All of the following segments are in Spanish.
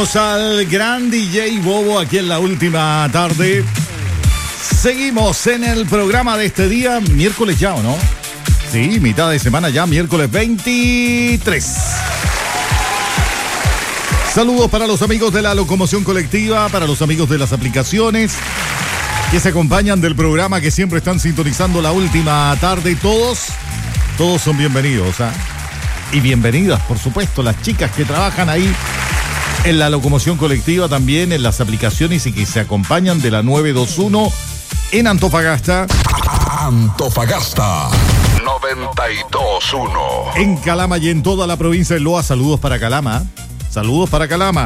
Al gran DJ Bobo aquí en la última tarde. Seguimos en el programa de este día, miércoles ya, ¿o no? Sí, mitad de semana ya, miércoles 23. Saludos para los amigos de la locomoción colectiva, para los amigos de las aplicaciones que se acompañan del programa, que siempre están sintonizando la última tarde. Todos son bienvenidos, ¿eh? Y bienvenidas, por supuesto, las chicas que trabajan ahí en la locomoción colectiva, también en las aplicaciones y que se acompañan de la 921 en Antofagasta. Antofagasta 92.1. En Calama y en toda la provincia de Loa. Saludos para Calama. Saludos para Calama.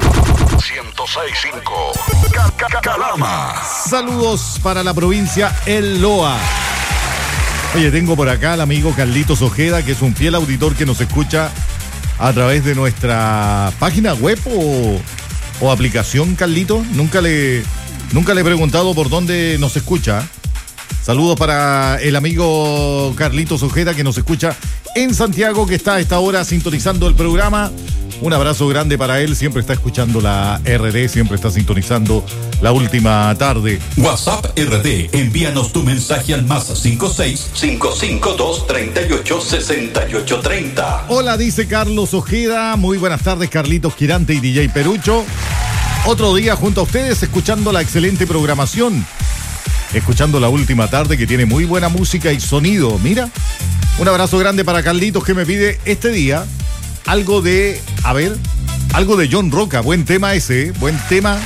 106.5. Calama. Saludos para la provincia El Loa. Oye, tengo por acá al amigo Carlitos Ojeda, que es un fiel auditor que nos escucha a través de nuestra página web o aplicación, Carlito. Nunca le he preguntado por dónde nos escucha. Saludos para el amigo Carlitos Ojeda, que nos escucha en Santiago, que está a esta hora sintonizando el programa. Un abrazo grande para él, siempre está escuchando la RD, siempre está sintonizando la última tarde. WhatsApp RD, envíanos tu mensaje al +56 552 38 68 30. Hola, dice Carlos Ojeda. Muy buenas tardes, Carlitos Quirante y DJ Perucho. Otro día junto a ustedes, escuchando la excelente programación, escuchando la última tarde, que tiene muy buena música y sonido. Mira, un abrazo grande para Carlitos, que me pide este día algo de John Roca. Buen tema ese, buen tema.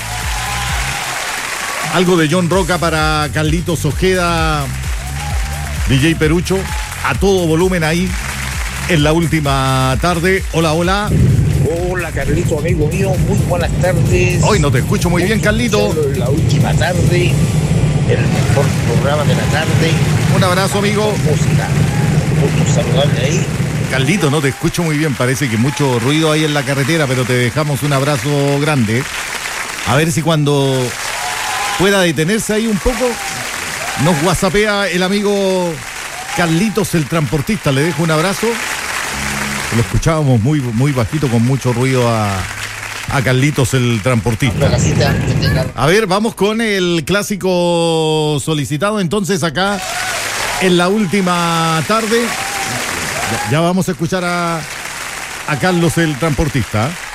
Algo de John Roca para Carlitos Ojeda, DJ Perucho, a todo volumen ahí en la última tarde. Hola, hola. Hola, Carlito, amigo mío, muy buenas tardes. Hoy no te escucho muy bien, Carlito. La última tarde, el mejor programa de la tarde. Un abrazo, amigo. Música, gusto saludable ahí. Carlito, no te escucho muy bien, parece que mucho ruido ahí en la carretera, pero te dejamos un abrazo grande. A ver si cuando pueda detenerse ahí un poco, nos whatsappea el amigo Carlitos el transportista. Le dejo un abrazo. Lo escuchábamos muy bajito, con mucho ruido a Carlitos el transportista. A ver, vamos con el clásico solicitado entonces acá en la última tarde. Ya vamos a escuchar a Carlos el transportista.